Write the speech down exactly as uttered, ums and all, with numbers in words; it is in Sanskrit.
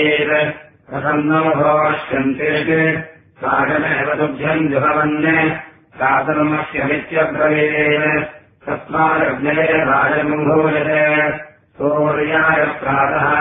प्रसन्नमभवश्यन्ते सागमेव तुभ्यम् जुहवन् साधनमस्यमित्यब्रवीत् तस्मादग्नये राजमुभूयते सूर्याय प्रातः